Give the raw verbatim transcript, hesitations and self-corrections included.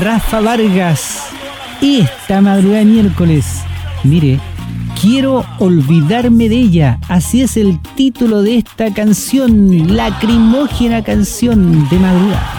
Rafa Vargas. Esta madrugada de miércoles. Mire, quiero olvidarme de ella. Así es el título de esta canción, lacrimógena canción de madrugada.